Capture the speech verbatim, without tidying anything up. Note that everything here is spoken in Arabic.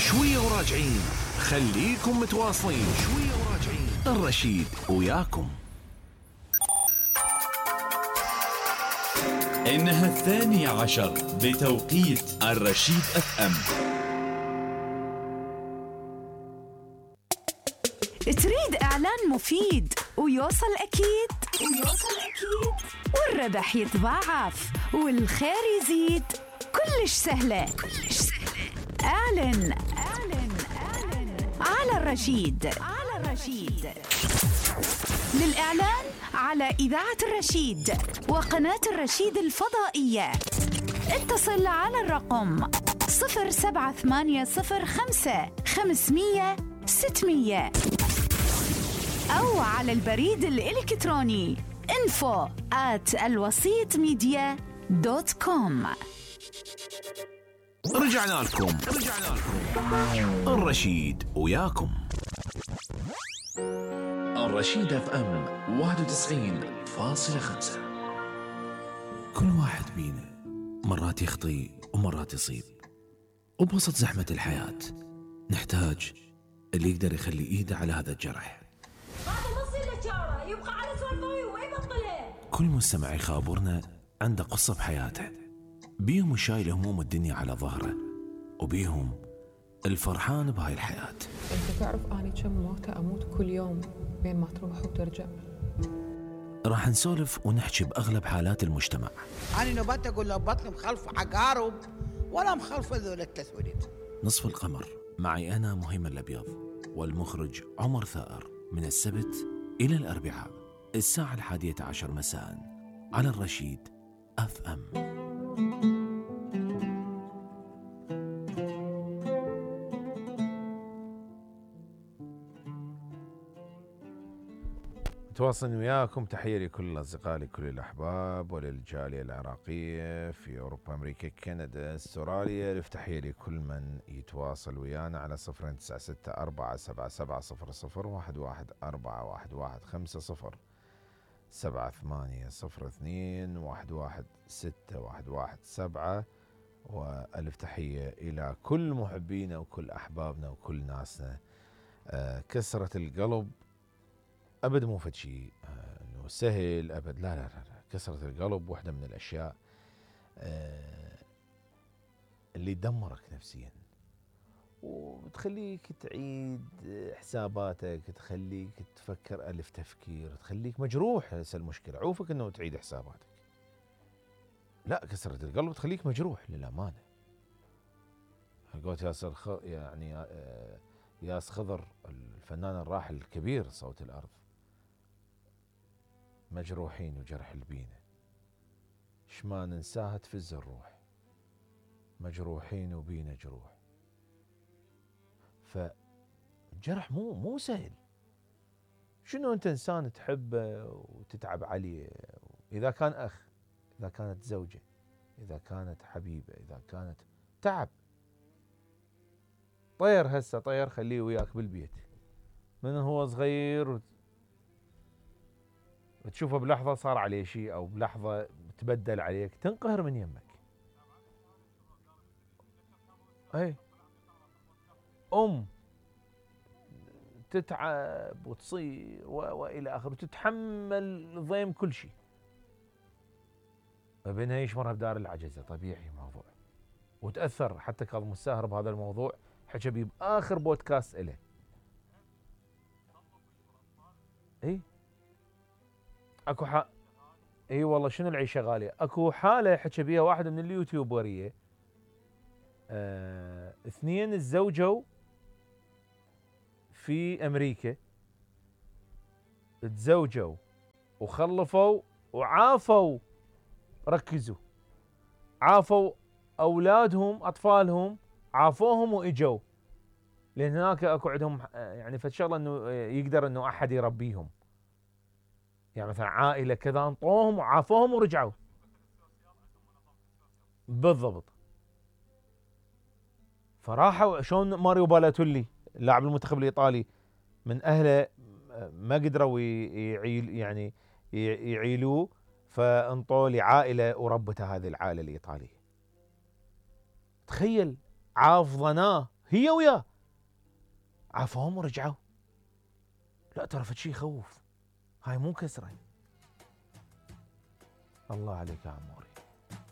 شوية وراجعين، خليكم متواصلين. شوية وراجعين، الرشيد وياكم. إنها الثانية عشر بتوقيت الرشيد أف أم. تريد إعلان مفيد ويوصل أكيد ويوصل أكيد والربح يتضاعف والخير يزيد؟ كلش سهلة كلش سهلة. أعلن أعلن أعلن على الرشيد على الرشيد. للإعلان على إذاعة الرشيد وقناة الرشيد الفضائية اتصل على الرقم صفر سبعة ثمانية صفر خمسة خمسمية ستمية أو على البريد الإلكتروني info at الوسيط ميديا دوت كوم. رجعنا لكم رجعنا لكم الرشيد وياكم. الرشيد اف ام واحد وتسعين فاصلة خمسة. كل واحد بينا مرات يخطي ومرات يصيب، وبوسط زحمة الحياة نحتاج اللي يقدر يخلي ايده على هذا الجرح. هذا نص الاشاره يبقى على سولفه وما يبطله. كل مستمع يخابرنا عنده قصة بحياته، بيهم وشايل هموم الدنيا على ظهره، وبيهم الفرحان بهاي الحياة. انت تعرف اني كم موتة اموت كل يوم بين ما تروح وترجع. راح نسولف ونحكي بأغلب حالات المجتمع. أنا نبات أقول له بطل مخلف عقارب ولا مخلف ذول التسويد. نصف القمر معي أنا مهيمن الأبيض والمخرج عمر ثائر، من السبت إلى الأربعاء الساعة الحادية عشر مساء على الرشيد أف أم. تواصل وياكم. تحية لكل الأصدقاء، لكل الأحباب وللجالية العراقية في أوروبا، أمريكا، كندا، استراليا. تحية لكل من يتواصل ويانا على صفر تسعة ستة أربعة سبعة سبعة صفر صفر واحد واحد أربعة واحد واحد خمسة صفر سبعة ثمانية صفر اثنين واحد واحد ستة واحد واحد سبعة. وألف تحية إلى كل محبينا وكل أحبابنا وكل ناسنا. آه كسرة القلب أبد مو فد شيء إنه سهل أبد، لا لا لا. كسرة القلب واحدة من الأشياء آه اللي تدمرك نفسيا وتخليك تعيد حساباتك، تخليك تفكر ألف تفكير، تخليك مجروح. هسه المشكلة عوفك إنه تعيد حساباتك، لا، كسرة القلب تخليك مجروح للأمانة. قلت ياسر خ... يعني آه ياس خضر الفنان الراحل الكبير صوت الأرض، مجروحين وجرح البينة شما ننساها تفز الروح، مجروحين وبينا جروح. فالجرح مو مو سهل. شنو انت انسان تحبه وتتعب عليه، اذا كان اخ، اذا كانت زوجة، اذا كانت حبيبة، اذا كانت تعب. طير هسه طير خليه وياك بالبيت من هو صغير وتشوفه بلحظة صار عليه شيء أو بلحظة تبدل عليك، تنقهر من يمك. أي أم تتعب وتصير وإلى آخره وتتحمل ضيم كل شيء، فبينها يشمرها بدار العجزة. طبيعي موضوع، وتأثر. حتى كاظم الساهر بهذا الموضوع حكى بيه بآخر بودكاست إله. اي اكو ح... اي والله شنو العيشه غاليه. اكو حاله حكى بيها واحد من اليوتيوبريه، آه... اثنين تزوجوا في امريكا، تزوجوا وخلفوا وعافوا، ركزوا، عافوا اولادهم اطفالهم، عافوهم واجوا، لان هناك اكو عندهم يعني فالشغله انه يقدر انه احد يربيهم، يعني مثلا عائله كذا انطوهم وعافوهم ورجعوا. بالضبط. فراحوا شلون ماريو بالاتولي اللاعب المنتخب الايطالي من اهله ما قدروا يعيل يعني يعيلوه، فانطوا لعائله وربته هذه العائله الايطاليه. تخيل، عافظناه هي وياه عافوهم ورجعوا. لا ترى فد شي يخوف، هاي مو كسرة. الله عليك يا عموري.